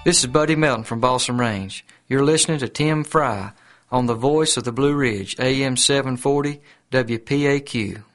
This is Buddy Melton from Balsam Range. You're listening to Tim Fry on the Voice of the Blue Ridge, AM 740 WPAQ.